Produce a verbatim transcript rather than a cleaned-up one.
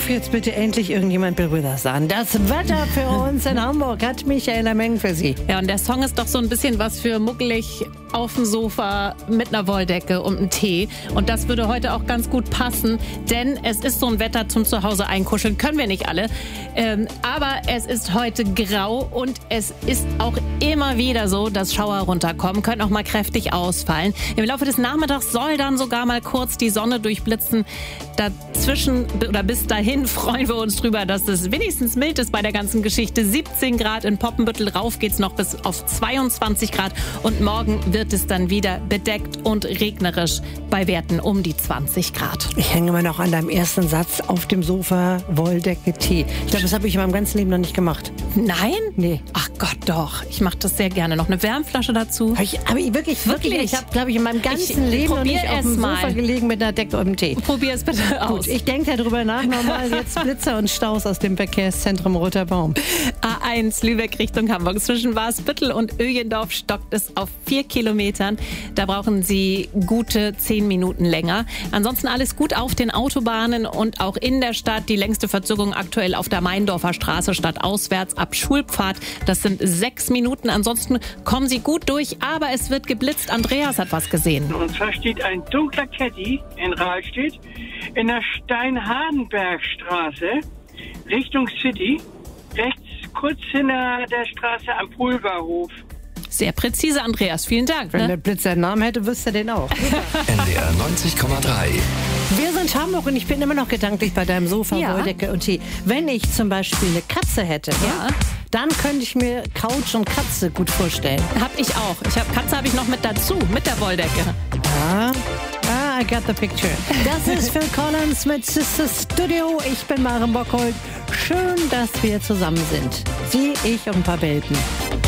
jetzt bitte endlich irgendjemand Bill Withers an. Das Wetter für uns in Hamburg hat Michaela Meng für Sie. Ja, und der Song ist doch so ein bisschen was für muckelig auf dem Sofa mit einer Wolldecke und einem Tee. Und das würde heute auch ganz gut passen, denn es ist so ein Wetter zum Zuhause einkuscheln. Können wir nicht alle. Ähm, aber es ist heute grau und es ist auch immer wieder so, dass Schauer runterkommen, können auch mal kräftig ausfallen. Im Laufe des Nachmittags soll dann sogar mal kurz die Sonne durchblitzen. Dazwischen oder bis dahin freuen wir uns drüber, dass es wenigstens mild ist bei der ganzen Geschichte. siebzehn Grad in Poppenbüttel, rauf geht's noch bis auf zweiundzwanzig Grad und morgen wird es dann wieder bedeckt und regnerisch bei Werten um die zwanzig Grad. Ich hänge immer noch an deinem ersten Satz auf dem Sofa, Wolldecke, Tee. Ich glaube, das habe ich in meinem ganzen Leben noch nicht gemacht. Nein? Nee. Ach Gott, doch. Ich mache das sehr gerne. Noch eine Wärmflasche dazu. Hab ich, aber ich wirklich, wirklich, Wirklich? ich habe, glaube ich, in meinem ganzen Ich Leben noch probier nicht auf dem es Sofa mal. gelegen mit einer Decke und einem Tee. Probier es bitte aus. Gut, ich denke darüber nach, nochmal jetzt Blitzer und Staus aus dem Verkehrszentrum Roter Baum. A eins Lübeck Richtung Hamburg. Zwischen Wasbüttel und Öjendorf stockt es auf vier Kilometern. Da brauchen Sie gute zehn Minuten länger. Ansonsten alles gut auf den Autobahnen und auch in der Stadt. Die längste Verzögerung aktuell auf der Meindorfer Straße stadtauswärts ab Schulpfad. Das sind sechs Minuten. Ansonsten kommen Sie gut durch, aber es wird geblitzt. Andreas hat was gesehen. Und zwar steht ein dunkler Caddy in Rahlstedt in der Steinhadenbergstraße Richtung City, rechts kurz hinter der Straße am Pulverhof. Sehr präzise, Andreas. Vielen Dank. Wenn Ne? der Blitzer einen Namen hätte, wüsste er den auch. N D R neunzig Komma drei. Wir sind Hamburg und ich bin immer noch gedanklich bei deinem Sofa, Ja. Wolldecke und Tee. Wenn ich zum Beispiel eine Katze hätte, Ja. dann könnte ich mir Couch und Katze gut vorstellen. Hab ich auch. Ich hab Katze habe ich noch mit dazu, mit der Wolldecke. Ah, ah, I got the picture. Das ist Phil Collins mit Sister Studio. Ich bin Maren Bockhold. Schön, dass wir zusammen sind. Sie, ich und ein paar Welpen.